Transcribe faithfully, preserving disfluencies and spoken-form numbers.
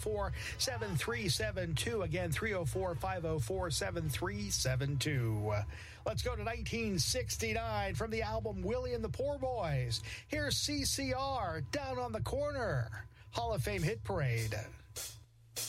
four, seven three seven two. Again, three oh four, five oh four, seven three seven two. Let's go to nineteen sixty-nine from the album Willie and the Poor Boys. Here's C C R, Down on the Corner, Hall of Fame Hit Parade.